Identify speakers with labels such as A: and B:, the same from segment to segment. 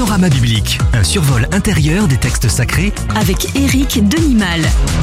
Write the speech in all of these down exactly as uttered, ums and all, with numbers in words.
A: Panorama biblique, un survol intérieur des textes sacrés
B: avec Éric Denimal.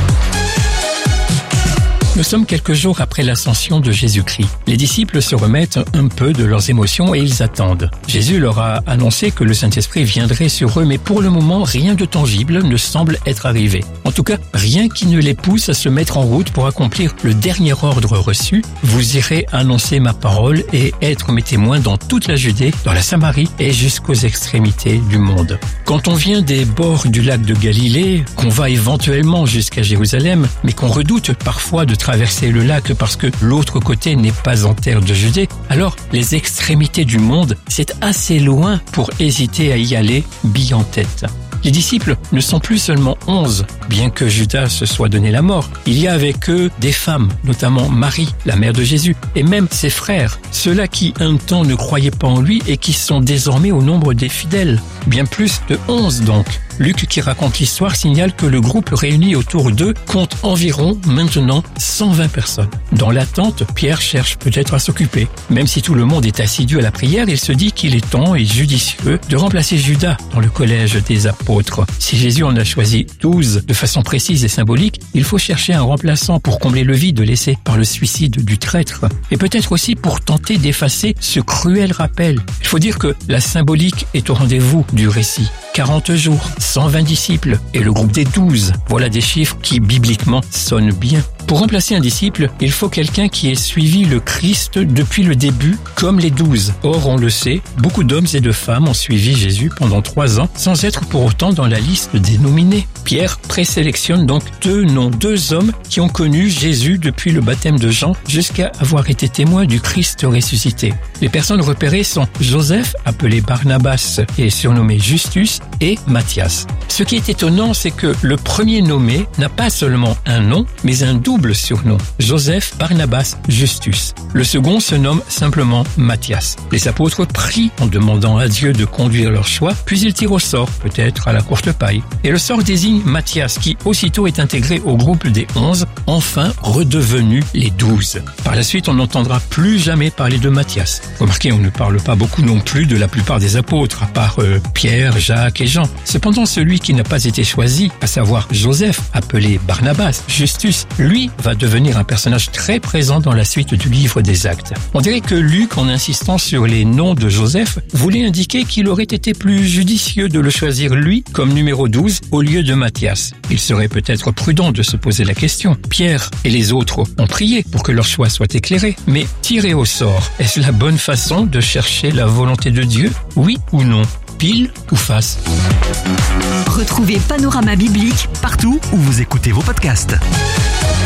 C: Nous sommes quelques jours après l'ascension de Jésus-Christ. Les disciples se remettent un peu de leurs émotions et ils attendent. Jésus leur a annoncé que le Saint-Esprit viendrait sur eux, mais pour le moment, rien de tangible ne semble être arrivé. En tout cas, rien qui ne les pousse à se mettre en route pour accomplir le dernier ordre reçu. Vous irez annoncer ma parole et être mes témoins dans toute la Judée, dans la Samarie et jusqu'aux extrémités du monde. Quand on vient des bords du lac de Galilée, qu'on va éventuellement jusqu'à Jérusalem, mais qu'on redoute parfois de traverser le lac parce que l'autre côté n'est pas en terre de Judée, alors les extrémités du monde, c'est assez loin pour hésiter à y aller bille en tête. Les disciples ne sont plus seulement onze, bien que Judas se soit donné la mort. Il y a avec eux des femmes, notamment Marie, la mère de Jésus, et même ses frères, ceux-là qui un temps ne croyaient pas en lui et qui sont désormais au nombre des fidèles. Bien plus de onze donc. Luc, qui raconte l'histoire, signale que le groupe réuni autour d'eux compte environ maintenant cent vingt personnes. Dans l'attente, Pierre cherche peut-être à s'occuper. Même si tout le monde est assidu à la prière, il se dit qu'il est temps et judicieux de remplacer Judas dans le collège des apôtres. Si Jésus en a choisi douze de façon précise et symbolique, il faut chercher un remplaçant pour combler le vide laissé par le suicide du traître. Et peut-être aussi pour tenter d'effacer ce cruel rappel. Il faut dire que la symbolique est au rendez-vous du récit. quarante jours, cent vingt disciples et le groupe des douze. Voilà des chiffres qui, bibliquement, sonnent bien. Pour remplacer un disciple, il faut quelqu'un qui ait suivi le Christ depuis le début, comme les douze. Or, on le sait, beaucoup d'hommes et de femmes ont suivi Jésus pendant trois ans, sans être pour autant dans la liste des nominés. Pierre présélectionne donc deux noms, deux hommes qui ont connu Jésus depuis le baptême de Jean jusqu'à avoir été témoins du Christ ressuscité. Les personnes repérées sont Joseph, appelé Barnabas et surnommé Justus, et Matthias. Ce qui est étonnant, c'est que le premier nommé n'a pas seulement un nom, mais un double surnom, Joseph Barnabas Justus. Le second se nomme simplement Matthias. Les apôtres prient en demandant à Dieu de conduire leur choix, puis ils tirent au sort, peut-être à la courte paille. Et le sort désigne Matthias, qui aussitôt est intégré au groupe des onze, enfin redevenu les douze. Par la suite, on n'entendra plus jamais parler de Matthias. Remarquez, on ne parle pas beaucoup non plus de la plupart des apôtres, à part euh, Pierre, Jacques et Jean. Cependant, celui qui n'a pas été choisi, à savoir Joseph, appelé Barnabas, Justus, lui va devenir un personnage très présent dans la suite du livre des Actes. On dirait que Luc, en insistant sur les noms de Joseph, voulait indiquer qu'il aurait été plus judicieux de le choisir lui comme numéro douze au lieu de Matthias. Il serait peut-être prudent de se poser la question. Pierre et les autres ont prié pour que leur choix soit éclairé, mais tirer au sort, est-ce la bonne façon de chercher la volonté de Dieu? Oui ou non? Pile ou face?
B: Retrouvez Panorama biblique
A: partout où vous écoutez vos podcasts.